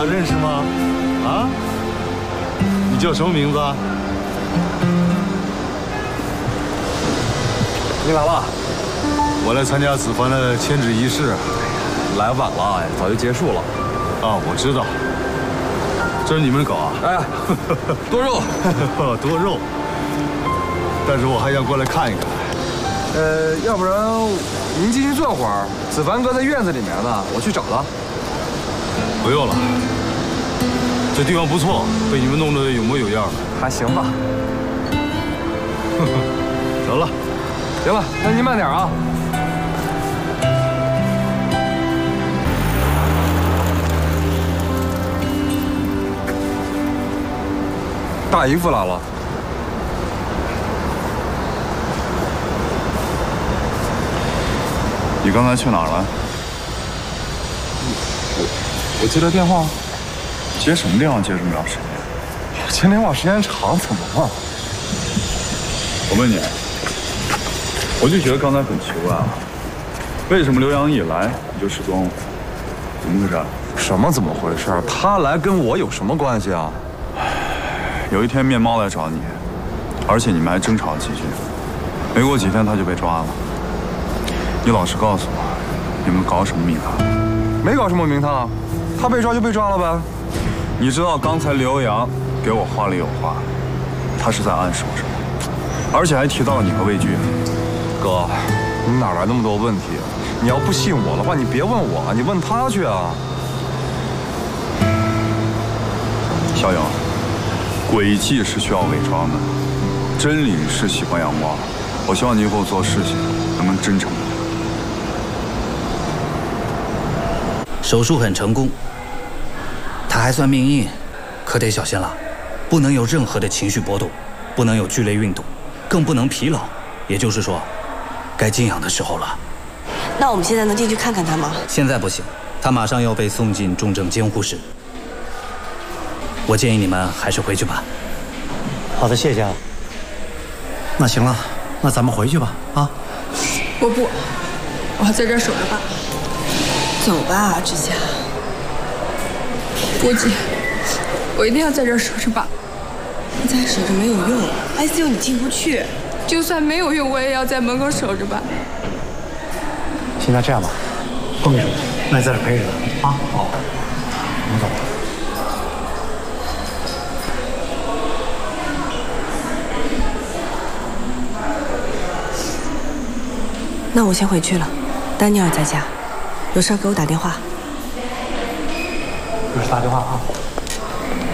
认识吗？啊？你叫什么名字啊？ 你来了。 我来参加子凡的迁址仪式。 来晚了，早就结束了。 啊，我知道。这是你们搞啊？ 哎，多肉， 多肉。但是我还想过来看一看。 要不然您进去坐会儿，子凡哥在院子里面呢，我去找他。 不用了，这地方不错，被你们弄得有模有样的。 还行吧。 走了， 行了，那您慢点啊。大姨夫来了。 你刚才去哪儿了？ 我接了电话。 接什么电话接这么长时间？ 我接电话时间长，怎么了？ 我问你，我就觉得刚才很奇怪啊，为什么刘洋一来你就失踪了？怎么回事？ 什么怎么回事？他来跟我有什么关系啊？ 有一天面猫来找你，而且你们还争吵几句，没过几天他就被抓了。你老实告诉我，你们搞什么名堂？ 没搞什么名堂，他被抓就被抓了呗。 你知道刚才刘洋给我话里有话，他是在暗示我什么？而且还提到你和魏剧。 哥，你哪来那么多问题？你要不信我的话，你别问我，你问他去啊。 逍遥，诡计是需要伪装的，真理是喜欢阳光。我希望你以后做事情能真诚一点。 手术很成功，他还算命硬，可得小心了，不能有任何的情绪波动，不能有剧烈运动，更不能疲劳。也就是说，该静养的时候了。 那我们现在能进去看看他吗？ 现在不行，他马上要被送进重症监护室。我建议你们还是回去吧。 好的，谢谢啊。那行了，那咱们回去吧，啊。 我不，我要在这儿守着爸。 走吧，志佳。 不姐，我一定要在这儿守着爸。 你在守着没有用 ，ICU 你进不去。 就算没有用，我也要在门口守着爸。 现在这样吧，都没什么，那你在这陪着他啊。好，我们走了。 那我先回去了，丹尼尔在家，有事给我打电话。 有事打电话啊。